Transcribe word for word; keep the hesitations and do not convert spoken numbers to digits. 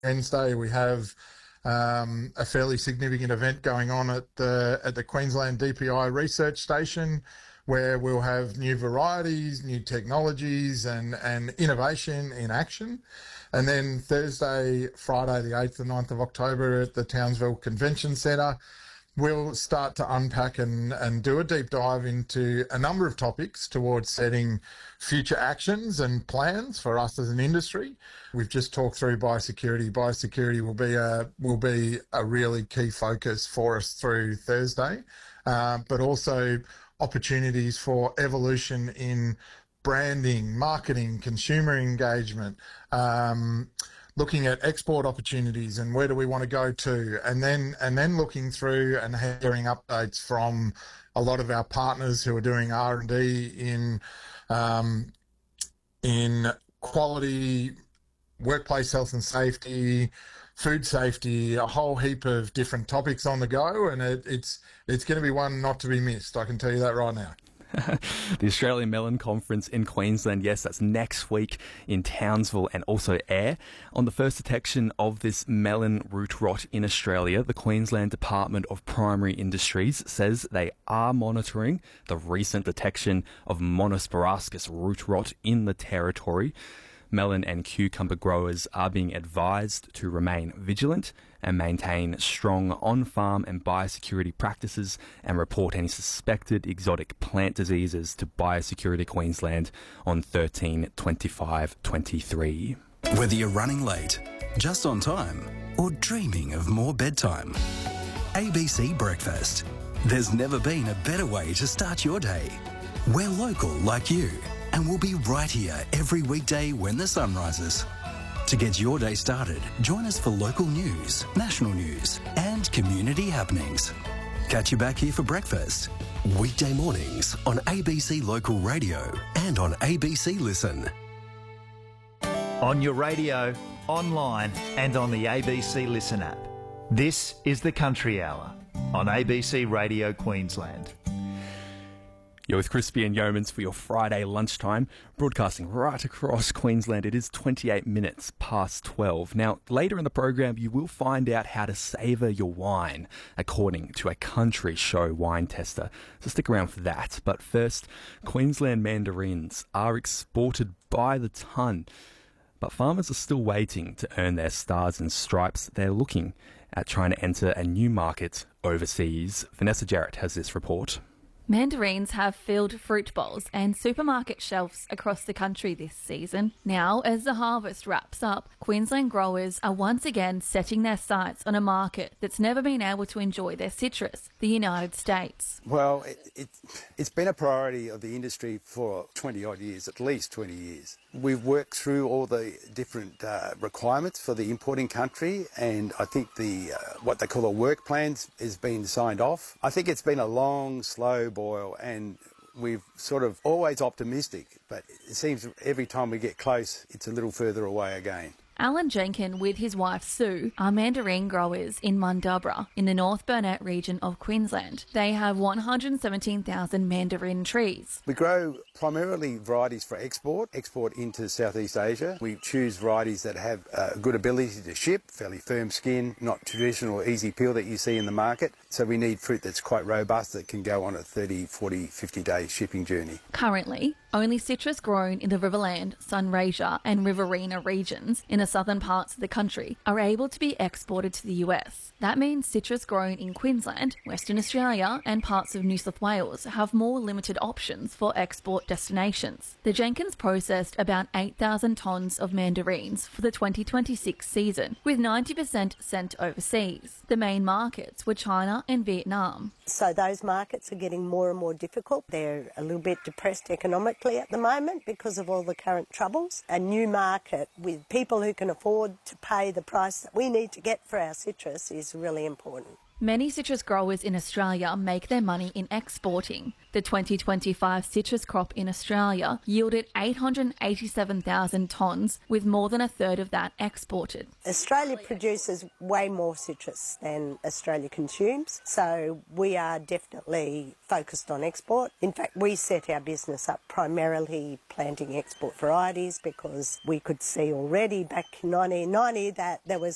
Wednesday, we have um, a fairly significant event going on at the at the Queensland D P I Research Station, where we'll have new varieties, new technologies, and, and innovation in action. And then Thursday, Friday, the eighth and ninth of October at the Townsville Convention Centre, we'll start to unpack and, and do a deep dive into a number of topics towards setting future actions and plans for us as an industry. We've just talked through biosecurity. Biosecurity will be a will be a really key focus for us through Thursday, uh, but also opportunities for evolution in branding, marketing, consumer engagement, um, looking at export opportunities and where do we want to go to, and then and then looking through and hearing updates from a lot of our partners who are doing R and D in um, in quality, workplace health and safety, food safety, a whole heap of different topics on the go, and it, it's it's going to be one not to be missed. I can tell you that right now. The Australian Melon Conference in Queensland, yes, that's next week in Townsville and also Ayr. On the first detection of this melon root rot in Australia, the Queensland Department of Primary Industries says they are monitoring the recent detection of Monosporascus root rot in the territory. Melon and cucumber growers are being advised to remain vigilant and maintain strong on-farm and biosecurity practices and report any suspected exotic plant diseases to Biosecurity Queensland on thirteen twenty-five twenty-three. Whether you're running late, just on time, or dreaming of more bedtime, A B C Breakfast. There's never been a better way to start your day. We're local like you, and we'll be right here every weekday when the sun rises. To get your day started, join us for local news, national news, and community happenings. Catch you back here for breakfast. Weekday mornings on A B C Local Radio and on A B C Listen. On your radio, online, and on the A B C Listen app. This is the Country Hour on A B C Radio Queensland. You're with Crispy and Yeomans for your Friday lunchtime, broadcasting right across Queensland. It is twenty-eight minutes past twelve. Now, later in the program, you will find out how to savour your wine, according to a Country Show wine tester. So stick around for that. But first, Queensland mandarins are exported by the tonne. But farmers are still waiting to earn their stars and stripes. They're looking at trying to enter a new market overseas. Vanessa Jarrett has this report. Mandarins have filled fruit bowls and supermarket shelves across the country this season. Now, as the harvest wraps up, Queensland growers are once again setting their sights on a market that's never been able to enjoy their citrus, the United States. Well, it, it, it's been a priority of the industry for twenty odd years, at least twenty years. We've worked through all the different uh, requirements for the importing country, and I think the uh, what they call a work plan has been signed off. I think it's been a long, slow boil, and we've sort of always optimistic, but it seems every time we get close, it's a little further away again. Alan Jenkin with his wife Sue are mandarin growers in Mundubbera in the North Burnett region of Queensland. They have one hundred seventeen thousand mandarin trees. We grow primarily varieties for export, export into Southeast Asia. We choose varieties that have a good ability to ship, fairly firm skin, not traditional easy peel that you see in the market. So we need fruit that's quite robust that can go on a thirty, forty, fifty day shipping journey. Currently, only citrus grown in the Riverland, Sunraysia and Riverina regions in the southern parts of the country are able to be exported to the U S. That means citrus grown in Queensland, Western Australia and parts of New South Wales have more limited options for export destinations. The Jenkins processed about eight thousand tonnes of mandarins for the twenty twenty-six season, with ninety percent sent overseas. The main markets were China and Vietnam. So those markets are getting more and more difficult. They're a little bit depressed economically at the moment because of all the current troubles. A new market with people who can afford to pay the price that we need to get for our citrus is really important. Many citrus growers in Australia make their money in exporting. The twenty twenty-five citrus crop in Australia yielded eight hundred eighty-seven thousand tonnes, with more than a third of that exported. Australia produces way more citrus than Australia consumes, so we are definitely focused on export. In fact, we set our business up primarily planting export varieties because we could see already back in nineteen ninety that there was